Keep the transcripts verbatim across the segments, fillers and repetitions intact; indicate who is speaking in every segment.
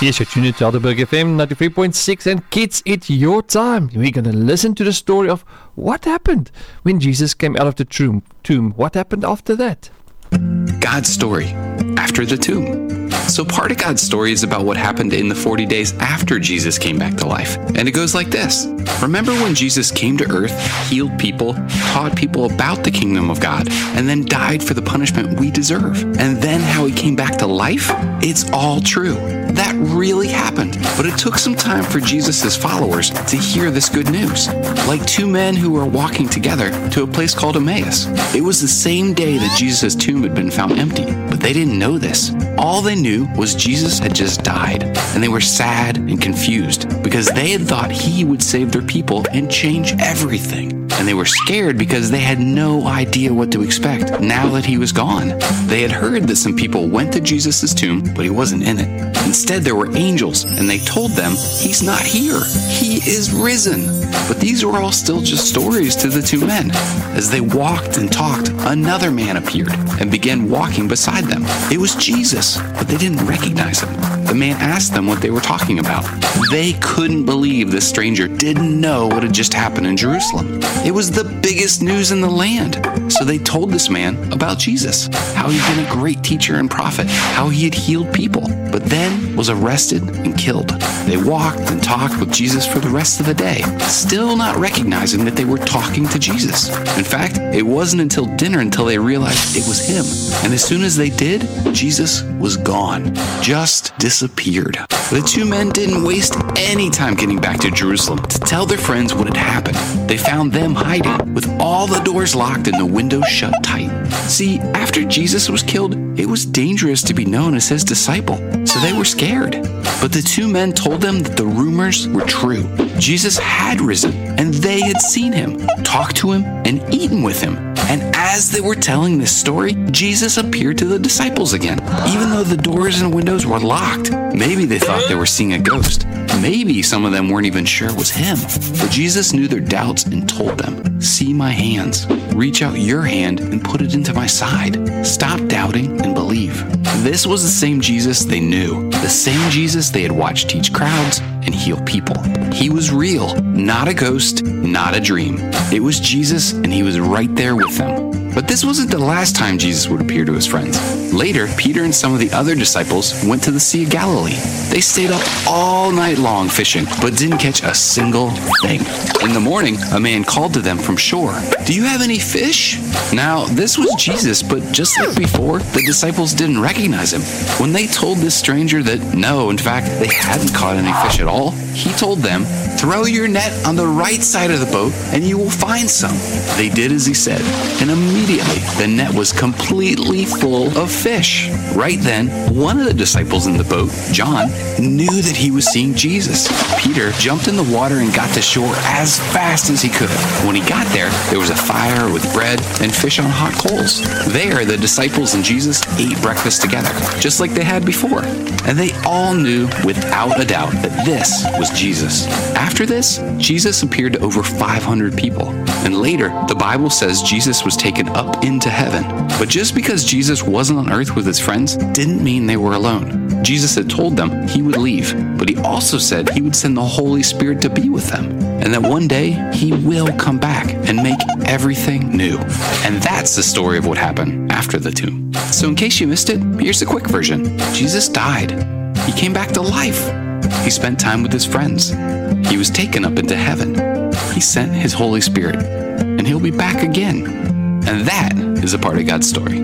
Speaker 1: Yes, you're tuned to Helderberg F M ninety-three point six, and kids, it's your time. We're going to listen to the story of what happened when Jesus came out of the tomb. tomb. What happened after that?
Speaker 2: God's story after the tomb. So part of God's story is about what happened in the forty days after Jesus came back to life. And it goes like this. Remember when Jesus came to earth, healed people, taught people about the kingdom of God, and then died for the punishment we deserve? And then how he came back to life? It's all true. That really happened. But it took some time for Jesus' followers to hear this good news. Like two men who were walking together to a place called Emmaus. It was the same day that Jesus' tomb had been found empty, but they didn't know this. All they knew was Jesus had just died, and they were sad and confused because they had thought he would save their people and change everything. And they were scared because they had no idea what to expect now that he was gone. They had heard that some people went to Jesus' tomb, but he wasn't in it. Instead, there were angels, and they told them, he's not here. He is risen. But these were all still just stories to the two men. As they walked and talked, another man appeared and began walking beside them. It was Jesus, but they didn't recognize him. The man asked them what they were talking about. They couldn't believe this stranger didn't know what had just happened in Jerusalem. It was the biggest news in the land. So they told this man about Jesus, how he'd been a great teacher and prophet, how he had healed people, but then was arrested and killed. They walked and talked with Jesus for the rest of the day, still not recognizing that they were talking to Jesus. In fact, it wasn't until dinner until they realized it was him. And as soon as they did, Jesus was gone, just disappeared. The two men didn't waste any time getting back to Jerusalem to tell their friends what had happened. They found them hiding with all the doors locked and the windows shut tight. See, after Jesus was killed, it was dangerous to be known as his disciple, so they were scared. But the two men told them that the rumors were true. Jesus had risen, and they had seen him, talked to him, and eaten with him. And as they were telling this story, Jesus appeared to the disciples again. Even though the doors and windows were locked, maybe they thought they were seeing a ghost. Maybe some of them weren't even sure it was him. But Jesus knew their doubts and told them, see my hands. Reach out your hand and put it into my side. Stop doubting and believe. This was the same Jesus they knew. The same Jesus they had watched teach crowds and heal people. He was real, not a ghost, not a dream. It was Jesus, and he was right there with them. But this wasn't the last time Jesus would appear to his friends. Later, Peter and some of the other disciples went to the Sea of Galilee. They stayed up all night long fishing, but didn't catch a single thing. In the morning, a man called to them from shore, do you have any fish? Now, this was Jesus, but just like before, the disciples didn't recognize him. When they told this stranger that no, in fact, they hadn't caught any fish at all, he told them, throw your net on the right side of the boat and you will find some. They did as he said, and immediately the net was completely full of fish. Right then, one of the disciples in the boat, John, knew that he was seeing Jesus. Peter jumped in the water and got to shore as fast as he could. When he got there, there was a fire with bread and fish on hot coals. There, the disciples and Jesus ate breakfast together, just like they had before. And they all knew without a doubt that this was Jesus. After this, Jesus appeared to over five hundred people. And later, the Bible says Jesus was taken up into heaven. But just because Jesus wasn't on earth with his friends didn't mean they were alone. Jesus had told them he would leave, but he also said he would send the Holy Spirit to be with them, and that one day he will come back and make everything new. And that's the story of what happened after the tomb. So in case you missed it, here's a quick version. Jesus died. He came back to life. He spent time with his friends. He was taken up into heaven. He sent his Holy Spirit, and he'll be back again. And that is a part of God's story.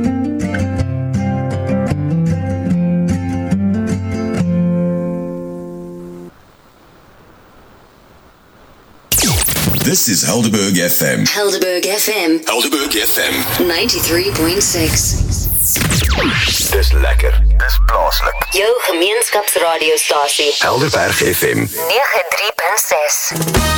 Speaker 3: This is Helderberg F M.
Speaker 4: Helderberg F M.
Speaker 3: Helderberg F M.
Speaker 4: ninety-three point six.
Speaker 3: Dis lekker. Dis plaaslik.
Speaker 4: Jou gemeenskapsradiostasie.
Speaker 3: Helderberg F M.
Speaker 4: nege drie punt ses.